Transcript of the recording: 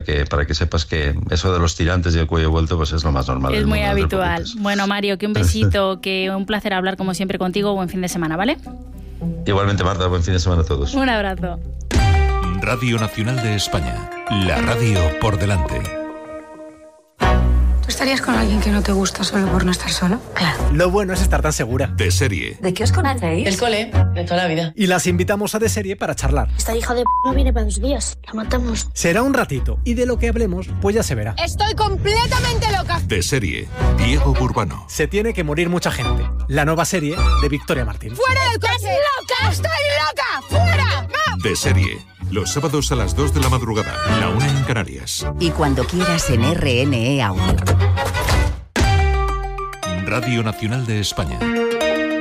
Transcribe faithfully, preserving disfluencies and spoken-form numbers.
que, para que sepas que eso de los tirantes y el cuello vuelto pues es lo más normal. Es muy habitual. Bueno, Mario, que un besito, que un placer hablar como siempre contigo. Buen fin de semana, ¿vale? Igualmente, Marta, buen fin de semana a todos. Un abrazo. Radio Nacional de España, la radio por delante. ¿Tú estarías con alguien que no te gusta solo por no estar solo? Claro. Lo bueno es estar tan segura. De Serie. ¿De qué os conocéis? El cole, de toda la vida. Y las invitamos a De Serie para charlar. Esta hija de p*** no viene para dos días. La matamos. Será un ratito y de lo que hablemos, pues ya se verá. Estoy completamente loca. De Serie. Diego Burbano. Se tiene que morir mucha gente. La nueva serie de Victoria Martín. ¡Fuera del coche! ¡Estás loca! ¡Estoy loca! ¡Fuera! ¡No! De Serie. Los sábados a las dos de la madrugada. La una en Canarias. Y cuando quieras en R N E Audio. Radio Nacional de España.